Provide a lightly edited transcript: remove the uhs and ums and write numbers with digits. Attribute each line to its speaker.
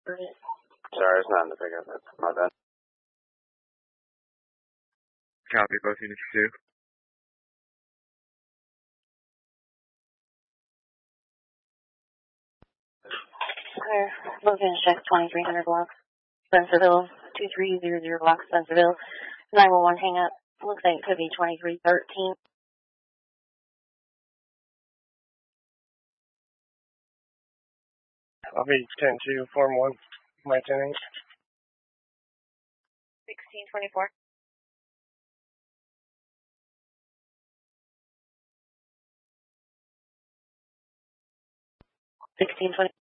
Speaker 1: Sorry, it's not in the pickup. That's my bad.
Speaker 2: Copy, both units 2.
Speaker 3: Clear. Both units check 2300 blocks. Spencerville, 2300 blocks, Spencerville. 911 hang up. Looks like it could be 2313.
Speaker 4: I'll be 10-2, Form 1, my 10-8.
Speaker 3: 1624. 1620.